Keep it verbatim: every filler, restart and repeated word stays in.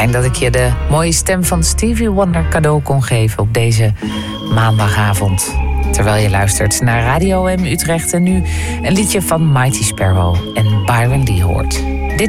Fijn dat ik je de mooie stem van Stevie Wonder cadeau kon geven op deze maandagavond. Terwijl je luistert naar Radio M Utrecht en nu een liedje van Mighty Sparrow en Byron Lee hoort.